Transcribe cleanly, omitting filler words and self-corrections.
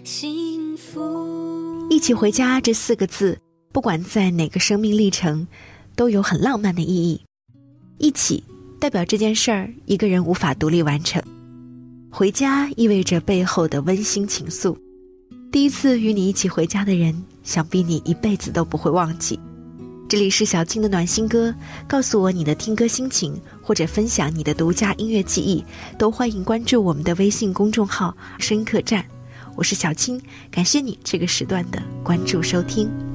幸福。 一起回家这4个字，不管在哪个生命历程，都有很浪漫的意义。一起代表这件事儿一个人无法独立完成，回家意味着背后的温馨情愫。第一次与你一起回家的人，想必你一辈子都不会忘记。这里是小青的暖心歌，告诉我你的听歌心情，或者分享你的独家音乐记忆，都欢迎关注我们的微信公众号深客站。我是小青，感谢你这个时段的关注收听。